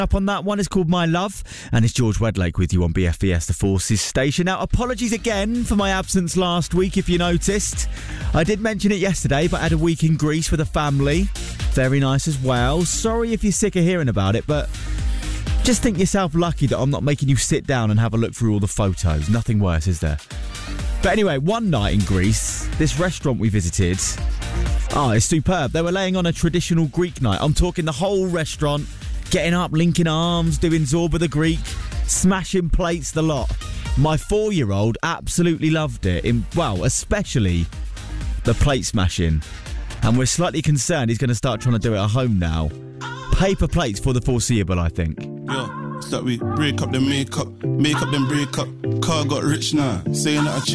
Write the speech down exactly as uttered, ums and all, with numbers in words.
Up on that one is called My Love, and it's George Wedlake with you on B F B S, the Forces station. Now, apologies again for my absence last week, if you noticed. I did mention it yesterday, but I had a week in Greece with a family. Very nice as well. Sorry if you're sick of hearing about it, but just think yourself lucky that I'm not making you sit down and have a look through all the photos. Nothing worse, is there? But anyway, one night in Greece, this restaurant we visited, oh, it's superb. They were laying on a traditional Greek night. I'm talking the whole restaurant, getting up, linking arms, doing Zorba the Greek, smashing plates, the lot. My four-year-old absolutely loved it. In, well, especially the plate smashing. And we're slightly concerned he's going to start trying to do it at home now. Paper plates for the foreseeable, I think. Yeah, it's that we break up the makeup, make up then break up. Car got rich now, saying that I